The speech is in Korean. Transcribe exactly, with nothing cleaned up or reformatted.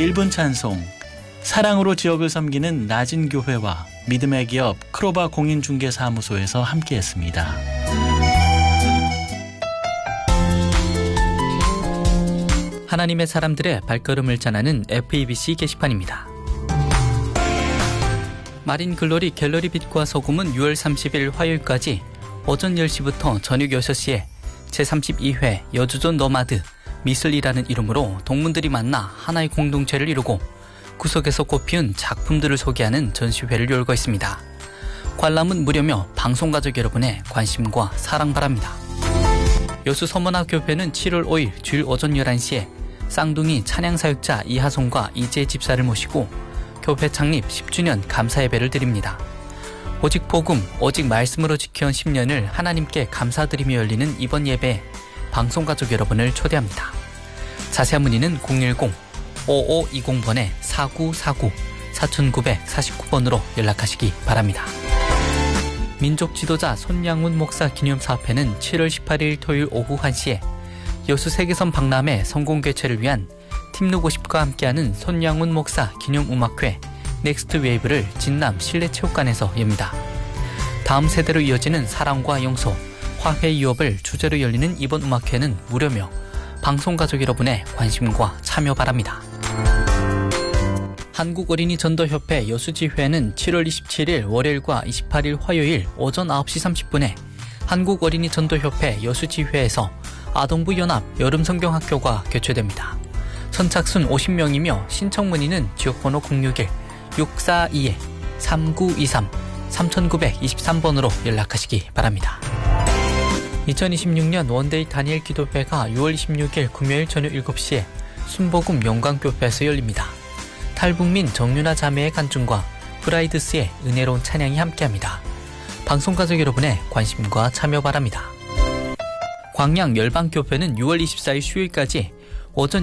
일 분 찬송, 사랑으로 지역을 섬기는 낮은 교회와 믿음의 기업 크로바 공인중개사무소에서 함께했습니다. 하나님의 사람들의 발걸음을 전하는 에프이비씨 게시판입니다. 마린 글로리 갤러리 빛과 소금은 유월 삼십일 화요일까지 오전 열 시부터 저녁 여섯 시에 제삼십이 회 여주존 너마드 미슬이라는 이름으로 동문들이 만나 하나의 공동체를 이루고 구석에서 꽃피운 작품들을 소개하는 전시회를 열고 있습니다. 관람은 무료며 방송가족 여러분의 관심과 사랑 바랍니다. 여수 서문화교회는 칠월 오일 주일 오전 열한 시에 쌍둥이 찬양사역자 이하송과 이재 집사를 모시고 교회 창립 십 주년 감사예배를 드립니다. 오직 복음, 오직 말씀으로 지켜온 십 년을 하나님께 감사드리며 열리는 이번 예배에 방송가족 여러분을 초대합니다. 자세한 문의는 공일공 오오이공 번에 사구사구 사구사구 번으로 연락하시기 바랍니다. 민족 지도자 손양훈 목사 기념사업회는 칠월 십팔일 토요일 오후 한 시에 여수 세계선 박람회 성공개최를 위한 팀누고십과 함께하는 손양훈 목사 기념음악회 넥스트 웨이브를 진남 실내체육관에서 엽니다. 다음 세대로 이어지는 사랑과 용서, 화해 유업을 주제로 열리는 이번 음악회는 무료며 방송가족 여러분의 관심과 참여 바랍니다. 한국어린이전도협회 여수지회는 칠월 이십칠일 월요일과 이십팔일 화요일 오전 아홉 시 삼십 분에 한국어린이전도협회 여수지회에서 아동부 연합 여름성경학교가 개최됩니다. 선착순 오십 명이며 신청 문의는 지역번호 공육일 육사이 삼구이삼 삼구이삼 번으로 연락하시기 바랍니다. 이천이십육년 원데이 다니엘 기도회가 유월 이십육일 금요일 저녁 일곱 시에 순복음 영광교회에서 열립니다. 탈북민 정윤아 자매의 간증과 브라이드스의 은혜로운 찬양이 함께합니다. 방송가족 여러분의 관심과 참여 바랍니다. 광양 열방교회는 유월 이십사일 수요일까지 오전